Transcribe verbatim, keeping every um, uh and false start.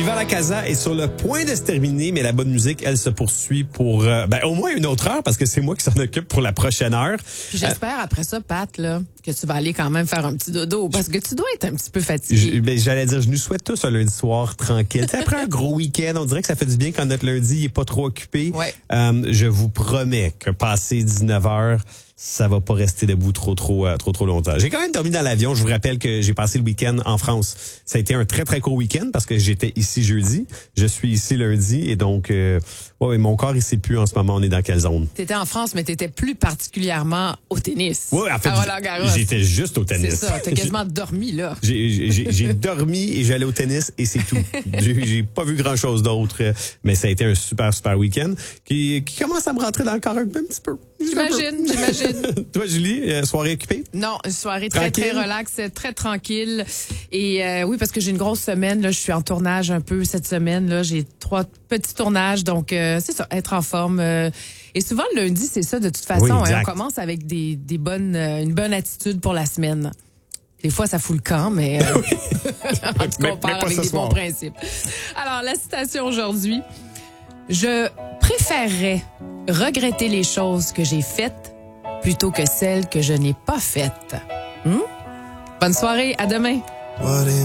Viva la Casa est sur le point de se terminer, mais la bonne musique, elle se poursuit pour euh, ben, au moins une autre heure, parce que c'est moi qui s'en occupe pour la prochaine heure. Puis j'espère, euh, après ça, Pat, là, que tu vas aller quand même faire un petit dodo, parce que tu dois être un petit peu fatigué. Ben, j'allais dire, je nous souhaite tous un lundi soir tranquille. T'sais, après un gros week-end, on dirait que ça fait du bien quand notre lundi n'est pas trop occupé. Ouais. Euh, je vous promets que passé dix-neuf heures, ça va pas rester debout trop, trop, euh, trop, trop longtemps. J'ai quand même dormi dans l'avion. Je vous rappelle que j'ai passé le week-end en France. Ça a été un très, très court week-end parce que j'étais ici jeudi. Je suis ici lundi et donc, euh, ouais, mon corps, il sait plus en ce moment. On est dans quelle zone? T'étais en France, mais t'étais plus particulièrement au tennis. Oui, en fait, j'étais juste au tennis. C'est ça. T'as quasiment dormi, là. J'ai, j'ai, j'ai dormi et j'allais au tennis et c'est tout. J'ai, j'ai pas vu grand chose d'autre, mais ça a été un super, super week-end qui, qui commence à me rentrer dans le corps un, un petit peu. J'imagine, j'imagine. Toi, Julie, euh, soirée occupée? Non, une soirée très, Tranquille? très relaxe, très tranquille. Et euh, oui, parce que j'ai une grosse semaine. Là, je suis en tournage un peu cette semaine. Là, j'ai trois petits tournages. Donc, euh, c'est ça, être en forme. Euh, et souvent, le lundi, c'est ça, de toute façon. Oui, hein, on commence avec des, des bonnes, euh, une bonne attitude pour la semaine. Des fois, ça fout le camp, mais euh, en tout cas, on part avec des bons principes. Alors, la citation aujourd'hui. Je préférerais regretter les choses que j'ai faites plutôt que celles que je n'ai pas faites. Hmm? Bonne soirée, à demain.